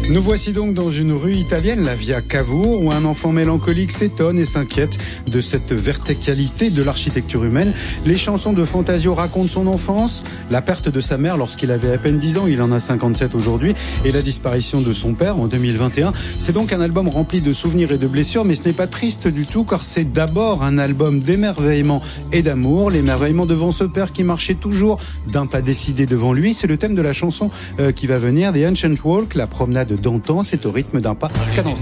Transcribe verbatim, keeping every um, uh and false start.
Nous voici donc dans une rue italienne, la Via Cavour, où un enfant mélancolique s'étonne et s'inquiète de cette verticalité de l'architecture humaine. Les chansons de Fantasio racontent son enfance, la perte de sa mère lorsqu'il avait à peine dix ans, il en a cinquante-sept aujourd'hui, et la disparition de son père en deux mille vingt et un. C'est donc un album rempli de souvenirs et de blessures, mais ce n'est pas triste du tout, car c'est d'abord un album d'émerveillement et d'amour. L'émerveillement devant ce père qui marchait toujours d'un pas décidé devant lui. C'est le thème de la chanson euh, qui va venir, The Ancient Walk, la promenade d'antan, c'est au rythme d'un pas cadencé.